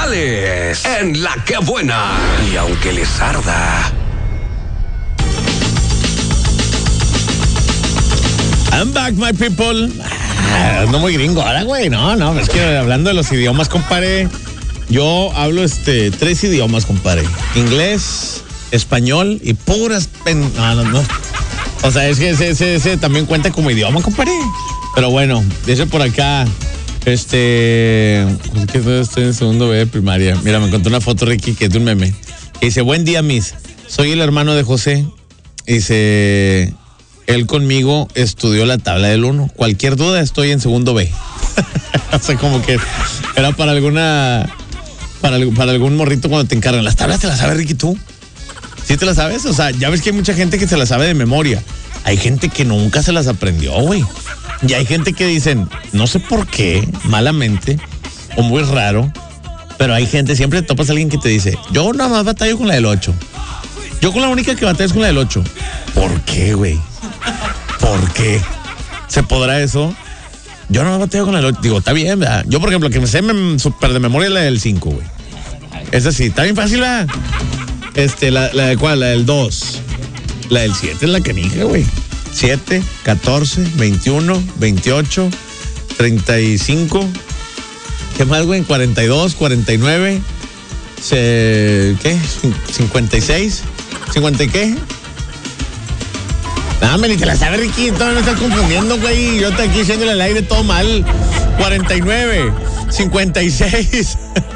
musicales en La Que Buena. Y aunque les arda. I'm back, my people. No muy gringo ahora, güey. No, es que hablando de los idiomas, compadre, yo hablo 3 idiomas, compadre. Inglés, español y puras no. O sea, es que ese también cuenta como idioma, compadre. Pero bueno, dice por acá, es que estoy en segundo B de primaria. Mira, me encontré una foto, Ricky, que es de un meme. Que dice, buen día, Miss. Soy el hermano de José. Dice, él conmigo estudió la tabla del 1. Cualquier duda, estoy en segundo B. O sea, como que era para algún morrito cuando te encargan. ¿Las tablas te las sabes, Ricky, tú? ¿Sí te las sabes? O sea, ya ves que hay mucha gente que se las sabe de memoria. Hay gente que nunca se las aprendió, güey. Y hay gente que dicen, no sé por qué, malamente, o muy raro, pero hay gente, siempre te topas a alguien que te dice, yo nada más batallo con la del 8. Yo con la única que batallo es con la del 8. ¿Por qué, güey? ¿Por qué? ¿Se podrá eso? Yo nada más batallo con la del 8. Digo, está bien, ¿verdad? Yo, por ejemplo, que me sé súper de memoria la del 5, güey. Esa sí, está bien fácil, ¿verdad? ¿La de cuál? La del 2. La del 7 es la canija, güey. 7, 14, 21, 28, 35. ¿Qué más, güey? 42, 49. ¿Qué? 56. ¿50 y qué? No, ni te la sabes, Ricky. Todavía me estás confundiendo, güey. Yo estoy aquí haciéndole al aire todo mal. 49, 56.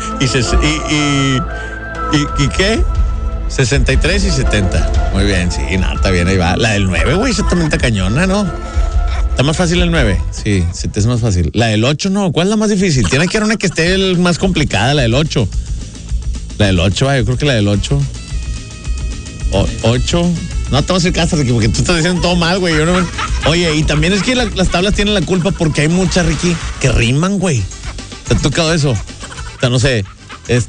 ¿Y qué? 63 y 70. Muy bien, sí, no, está bien, ahí va. La del 9, güey, esa también está cañona, ¿no? ¿Está más fácil el 9? Sí, te es más fácil. La del 8, no, ¿cuál es la más difícil? Tiene que haber una que esté más complicada, la del 8. La del 8, yo creo que la del 8. 8. No te vas a hacer caso, Ricky, porque tú estás diciendo todo mal, güey. Oye, y también es que las tablas tienen la culpa porque hay muchas, Ricky, que riman, güey. ¿Te ha tocado eso? O sea, no sé,